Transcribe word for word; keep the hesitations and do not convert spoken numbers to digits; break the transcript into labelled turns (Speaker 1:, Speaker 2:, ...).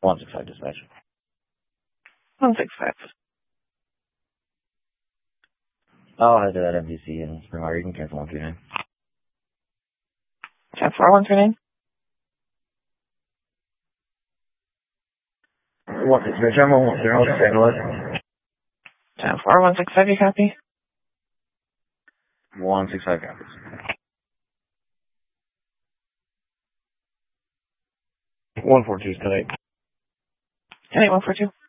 Speaker 1: one six five dispatch.
Speaker 2: one six five.
Speaker 1: I'll head to that M D C and Springwater. You can cancel one three nine.
Speaker 2: ten four one three nine.
Speaker 1: One six five, General, one zero, Saint Louis.
Speaker 2: ten four one six five, you copy?
Speaker 1: one six five copies. one four two is tonight.
Speaker 2: ten eight one four two.